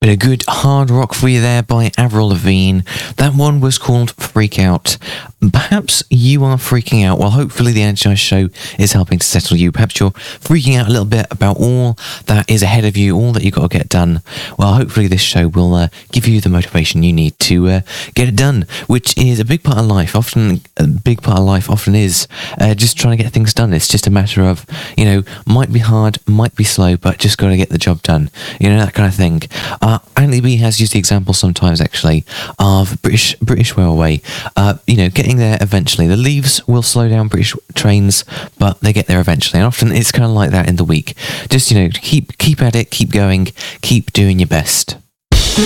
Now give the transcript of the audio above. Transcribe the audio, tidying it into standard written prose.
Bit of good hard rock for you there by Avril Lavigne. That one was called Freak Out. Perhaps you are freaking out. Well, hopefully the Anti Show is helping to settle you. Perhaps you're freaking out a little bit about all that is ahead of you, all that you've got to get done. Well, hopefully this show will give you the motivation you need to get it done, which is a big part of life. A big part of life often is just trying to get things done. It's just a matter of, might be hard, might be slow, but just got to get the job done. That kind of thing. Andy B has used the example sometimes, actually, of British Railway. Getting there eventually. The leaves will slow down British trains, but they get there eventually. And often it's kind of like that in the week. Just keep at it, keep going, keep doing your best.